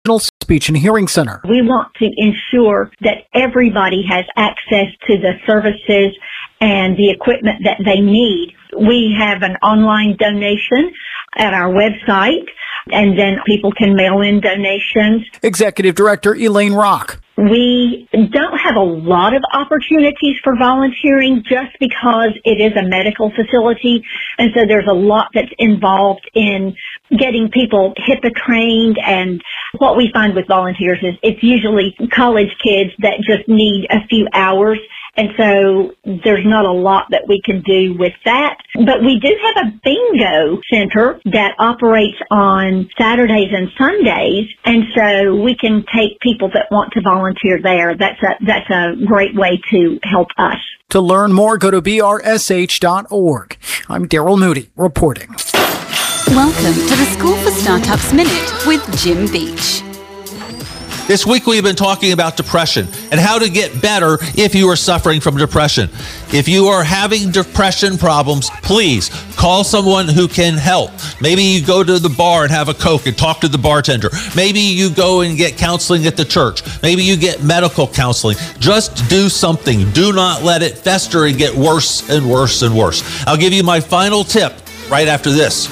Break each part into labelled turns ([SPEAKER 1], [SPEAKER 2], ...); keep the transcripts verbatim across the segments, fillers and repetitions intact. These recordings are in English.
[SPEAKER 1] Speech and Hearing Center.
[SPEAKER 2] We want to ensure that everybody has access to the services and the equipment that they need. We have an online donation at our website, and then people can mail in donations.
[SPEAKER 1] Executive Director Elaine Rock.
[SPEAKER 2] We don't have a lot of opportunities for volunteering just because it is a medical facility, and so there's a lot that's involved in getting people HIPAA trained. And what we find with volunteers is it's usually college kids that just need a few hours. And so there's not a lot that we can do with that. But we do have a bingo center that operates on Saturdays and Sundays. And so we can take people that want to volunteer there. That's a, that's a great way to help us.
[SPEAKER 1] To learn more, go to B R S H dot org. I'm Daryl Moody reporting.
[SPEAKER 3] Welcome to the School for Startups Minute with Jim Beach.
[SPEAKER 4] This week we've been talking about depression and how to get better if you are suffering from depression. If you are having depression problems, please call someone who can help. Maybe you go to the bar and have a Coke and talk to the bartender. Maybe you go and get counseling at the church. Maybe you get medical counseling. Just do something. Do not let it fester and get worse and worse and worse. I'll give you my final tip right after this.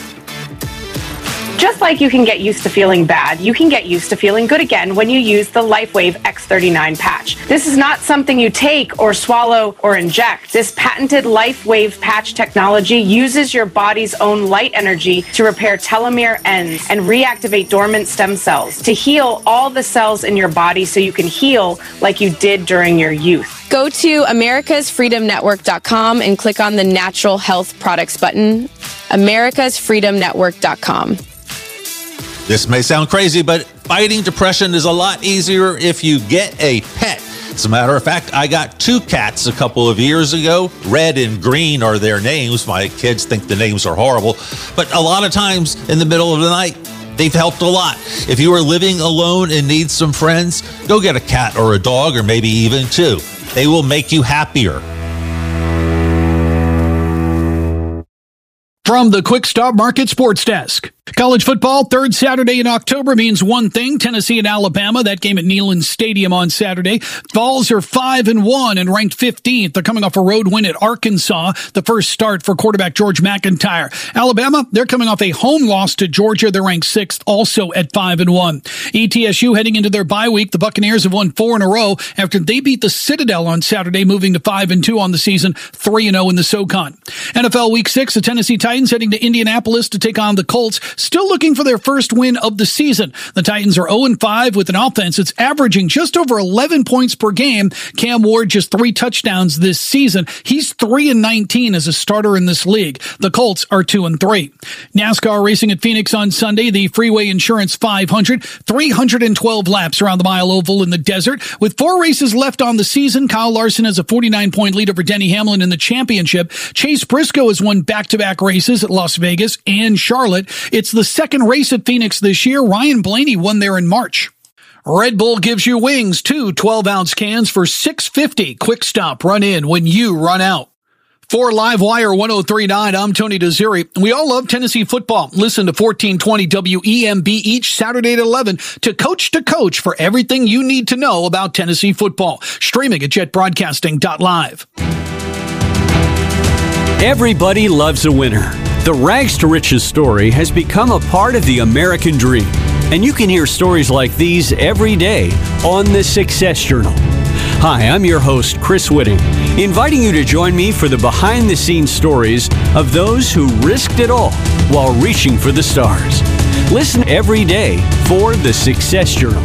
[SPEAKER 5] Just like you can get used to feeling bad, you can get used to feeling good again when you use the LifeWave X thirty-nine patch. This is not something you take or swallow or inject. This patented LifeWave patch technology uses your body's own light energy to repair telomere ends and reactivate dormant stem cells to heal all the cells in your body so you can heal like you did during your youth.
[SPEAKER 6] Go to americas freedom network dot com and click on the Natural Health Products button. americas freedom network dot com.
[SPEAKER 4] This may sound crazy, but fighting depression is a lot easier if you get a pet. As a matter of fact, I got two cats a couple of years ago. Red and Green are their names. My kids think the names are horrible, but a lot of times in the middle of the night, they've helped a lot. If you are living alone and need some friends, go get a cat or a dog or maybe even two. They will make you happier.
[SPEAKER 7] From the Quick Stop Market Sports Desk. College football, third Saturday in October means one thing. Tennessee and Alabama, that game at Neyland Stadium on Saturday. Vols are five and one and ranked fifteenth. They're coming off a road win at Arkansas, the first start for quarterback George McIntyre. Alabama, they're coming off a home loss to Georgia. They're ranked sixth, also at five and one. E T S U heading into their bye week. The Buccaneers have won four in a row after they beat the Citadel on Saturday, moving to five and two on the season, three and oh in the SoCon. N F L Week six, the Tennessee Titans heading to Indianapolis to take on the Colts, still looking for their first win of the season. The Titans are oh and five with an offense that's averaging just over eleven points per game. Cam Ward just three touchdowns this season. He's three and nineteen as a starter in this league. The Colts are two and three. NASCAR racing at Phoenix on Sunday, the Freeway Insurance five hundred, three hundred twelve laps around the mile oval in the desert. With four races left on the season, Kyle Larson has a forty-nine point lead over Denny Hamlin in the championship. Chase Briscoe has won back-to-back races at Las Vegas and Charlotte. It's the second race at Phoenix this year. Ryan Blaney won there in March. Red Bull gives you wings, two twelve-ounce cans for six fifty. Quick Stop, run in when you run out. For Livewire one oh three point nine, I'm Tony Desiri. We all love Tennessee football. Listen to fourteen twenty W E M B each Saturday at eleven to Coach to Coach for everything you need to know about Tennessee football. Streaming at jet broadcasting dot live.
[SPEAKER 8] Everybody loves a winner. The Rags to Riches story has become a part of the American dream. And you can hear stories like these every day on the Success Journal. Hi, I'm your host, Chris Whitting, inviting you to join me for the behind-the-scenes stories of those who risked it all while reaching for the stars. Listen every day for the Success Journal.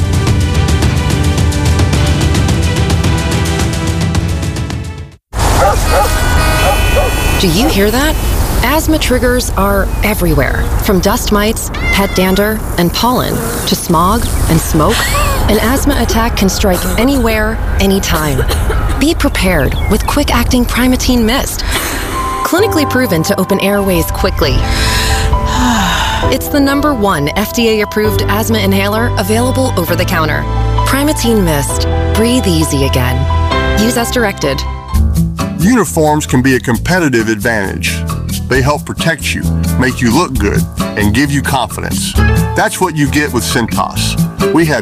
[SPEAKER 9] Do you hear that? Asthma triggers are everywhere, from dust mites, pet dander, and pollen, to smog and smoke. An asthma attack can strike anywhere, anytime. Be prepared with quick-acting Primatene Mist. Clinically proven to open airways quickly. It's the number one F D A-approved asthma inhaler available over the counter. Primatene Mist. Breathe easy again. Use as directed.
[SPEAKER 10] Uniforms can be a competitive advantage. They help protect you, make you look good, and give you confidence. That's what you get with Cintas. We have